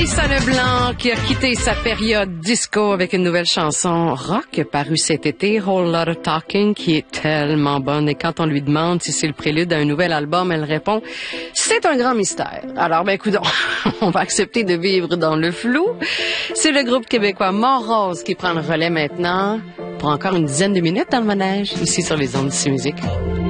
Mélissa Leblanc qui a quitté sa période disco avec une nouvelle chanson rock parue cet été, Whole Lot of Talking, qui est tellement bonne. Et quand on lui demande si c'est le prélude à un nouvel album, elle répond « C'est un grand mystère ». Alors, ben, coudonc, on va accepter de vivre dans le flou. C'est le groupe québécois Mort-Rose qui prend le relais maintenant pour encore une dizaine de minutes dans le manège, ici sur les ondes de Musique.